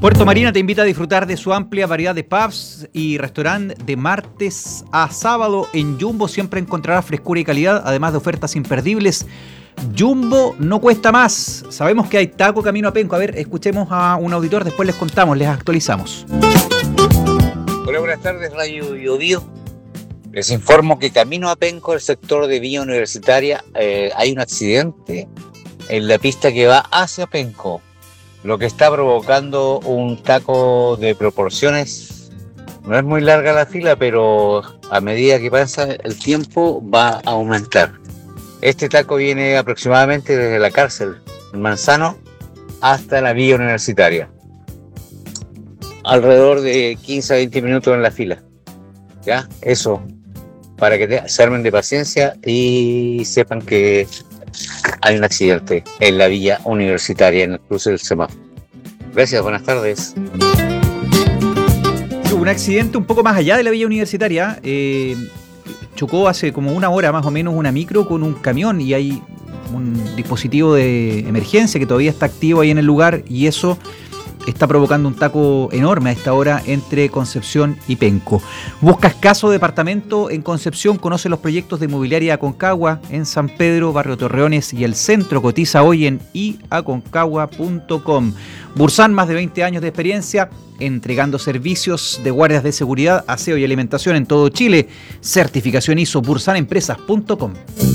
Puerto Marina te invita a disfrutar de su amplia variedad de pubs y restaurante de martes a sábado. En Jumbo siempre encontrarás frescura y calidad, además de ofertas imperdibles. Jumbo no cuesta más. Sabemos que hay taco camino a Penco. A ver, escuchemos a un auditor, después les contamos, les actualizamos. Hola, buenas tardes, Radio Biobío. Les informo que camino a Penco, el sector de Villa Universitaria, hay un accidente en la pista que va hacia Penco, lo que está provocando un taco de proporciones. No es muy larga la fila, pero a medida que pasa el tiempo va a aumentar. Este taco viene aproximadamente desde la cárcel, el Manzano, hasta la Villa Universitaria. Alrededor de 15 a 20 minutos en la fila. ¿Ya? Eso, para que se armen de paciencia y sepan que hay un accidente en la Villa Universitaria, en el cruce del semáforo. Gracias, buenas tardes. Hubo un accidente un poco más allá de la Villa Universitaria. Chocó hace como una hora más o menos una micro con un camión y hay un dispositivo de emergencia que todavía está activo ahí en el lugar y eso está provocando un taco enorme a esta hora entre Concepción y Penco. Busca escaso departamento en Concepción, conoce los proyectos de inmobiliaria Aconcagua en San Pedro, Barrio Torreones y el centro. Cotiza hoy en iaconcagua.com. Bursan, más de 20 años de experiencia entregando servicios de guardias de seguridad, aseo y alimentación en todo Chile. Certificación ISO, bursanempresas.com.